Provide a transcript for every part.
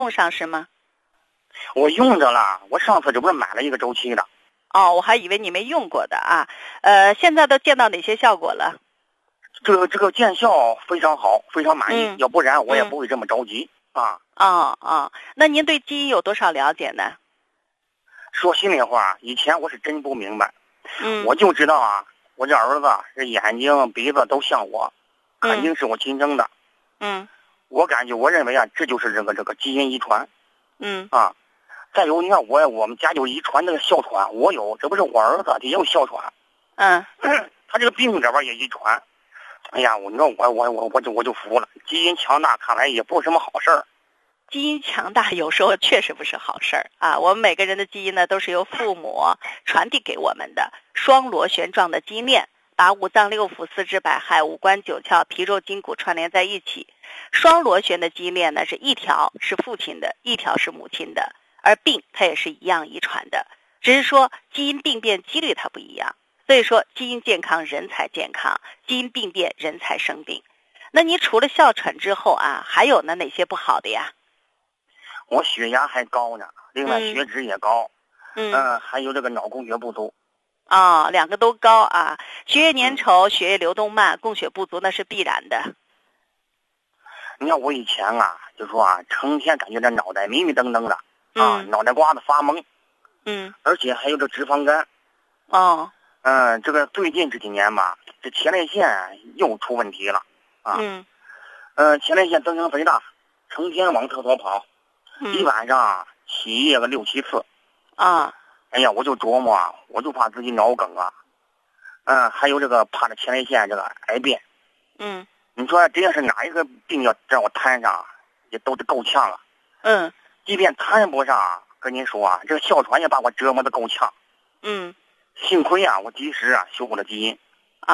用上是吗？ 我用着了，我上次这不是买了一个周期的。 哦，我还以为你没用过的啊。现在都见到哪些效果了？ 这个见效非常好，非常满意，要不然我也不会这么着急啊。 那您对基因有多少了解呢？ 说心里话，以前我是真不明白。我就知道啊，我这儿子这眼睛鼻子都像我，肯定是我亲生的。我感觉我认为啊，这就是这个基因遗传。再有你看我们家就遗传那个哮喘，我有，这不是我儿子也有哮喘。他这个病这边也遗传。哎呀，你说我就服了，基因强大看来也不是什么好事儿。 基因强大有时候确实不是好事儿啊！我们每个人的基因呢，都是由父母传递给我们的双螺旋状的基因链，把五脏六腑、四肢百骸、五官九窍、皮肉筋骨串联在一起。双螺旋的基因链呢，是一条是父亲的，一条是母亲的，而病它也是一样遗传的，只是说基因病变几率它不一样。所以说，基因健康人才健康，基因病变人才生病。那你除了哮喘之后啊，还有哪些不好的呀？ 我血压还高呢，另外血脂也高，还有这个脑供血不足。 两个都高啊，血液粘稠、血液流动慢、供血不足那是必然的。 你看我以前啊，就说啊，成天感觉这脑袋迷迷瞪瞪的，脑袋瓜子发懵，而且还有这脂肪肝。这个最近这几年吧，这前列腺又出问题了前列腺增生肥大，成天往厕所跑。一晚上起夜个6、7次哎呀，我就琢磨啊，我就怕自己脑梗啊，还有这个怕这前列腺这个癌变。你说真要是哪一个病要让我摊上，也都得够呛了。即便摊不上，跟您说啊，这个哮喘也把我折磨得够呛。幸亏啊，我及时修复了基因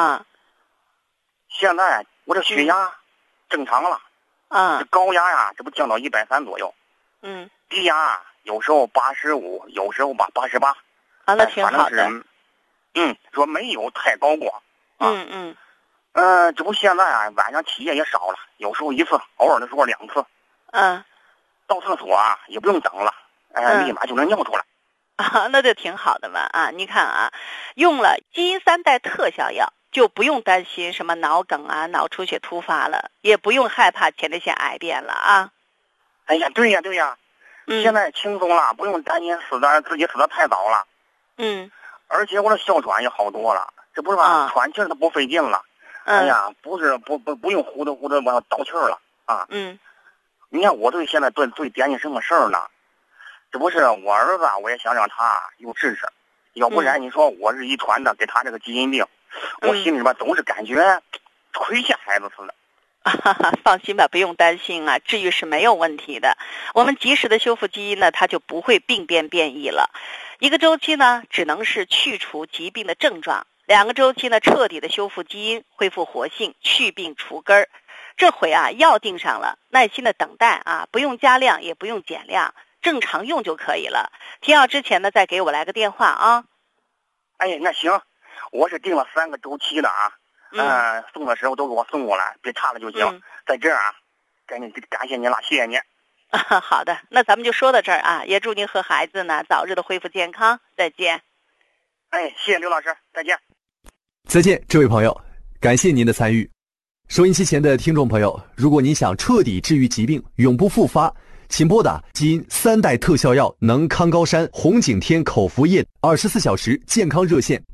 现在我这血压正常了这高压呀，这不降到130左右。低压有时候85，有时候吧88。 那挺好的。 反正是说没有太高过这不现在啊，晚上起夜也少了，有时候1次，偶尔的时候2次。到厕所啊也不用等了，立马就能尿出来。 那就挺好的嘛你看啊，用了基因3代特效药，就不用担心什么脑梗啊、脑出血突发了，也不用害怕前列腺癌变了啊。 哎呀，对呀，现在轻松了，不用担心自己死得太早了。而且我的哮喘也好多了，这不是吧？喘气儿都不费劲了。哎呀，不用呼的往倒气儿了你看我现在最担心什么事儿呢？这不是我儿子，我也想让他有知识，要不然你说我是遗传的，给他这个基因病，我心里边总是感觉亏欠孩子似的。 放心吧，不用担心啊，治愈是没有问题的。我们及时的修复基因呢，它就不会病变变异了。一个周期呢，只能是去除疾病的症状；2个周期呢，彻底的修复基因，恢复活性，去病除根儿。这回啊，药定上了，耐心的等待不用加量，也不用减量，正常用就可以了。停药之前呢，再给我来个电话啊。 哎，那行，我是定了3个周期的送的时候都给我送过来，别差了就行。在这儿感谢您了，谢谢您。 好的，那咱们就说到这儿也祝您和孩子呢早日的恢复健康，再见。 谢谢刘老师，再见。 再见，这位朋友，感谢您的参与。收音机前的听众朋友，如果您想彻底治愈疾病，永不复发，请拨打基因3代特效药能康高山红景天口服液24小时健康热线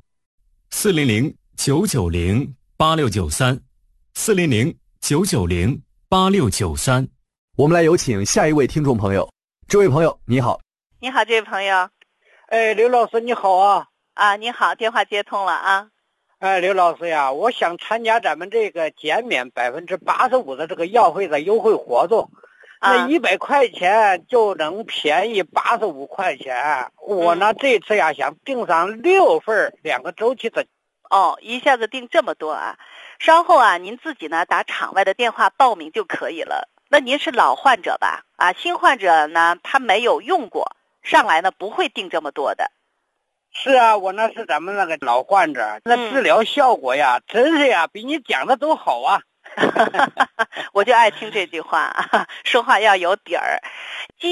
400-990-8693，400-990-8693。 我们来有请下一位听众朋友。这位朋友你好。 你好，这位朋友。 刘老师你好你好，电话接通了刘老师呀，我想参加咱们这个减免85%的这个药费的优惠活动，那100块钱就能便宜85块钱。我呢这次呀想订上6份2个周期的。 一下子订这么多稍后您自己呢打场外的电话报名就可以了。那您是老患者吧？新患者呢他没有用过，上来呢不会订这么多的。 是我那是咱们那个老患者，那治疗效果呀真是比你讲的都好我就爱听这句话，说话要有底儿。